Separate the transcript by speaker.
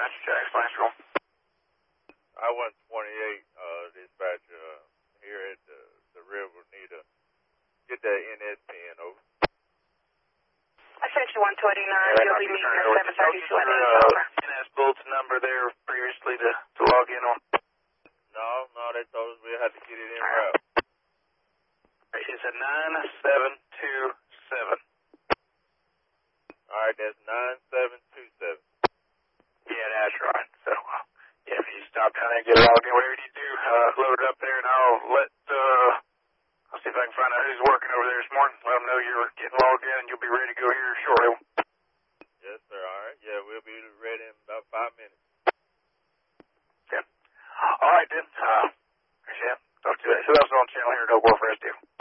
Speaker 1: dispatch, Jack, flash roll.
Speaker 2: I-128, dispatch, here at the river, need to get that NS pin over.
Speaker 3: I sent you 129, you'll be meeting at 7:32 at over.
Speaker 1: NS bulletin number there previously to log in on.
Speaker 2: No, they told us we had to get it in route.
Speaker 1: It's a 9727.
Speaker 2: All right, that's 9727.
Speaker 1: Yeah, that's right. So, yeah, if you stop down there and get logged in, whatever you do, load it up there, and I'll see if I can find out who's working over there this morning. Let them know you're getting logged in, and you'll be ready to go here shortly.
Speaker 2: Yes, sir. All right. Yeah, we'll be ready in about 5 minutes.
Speaker 1: Okay. All right, then. Appreciate it. Talk to you later. Who else is on the channel here? No more for us, too.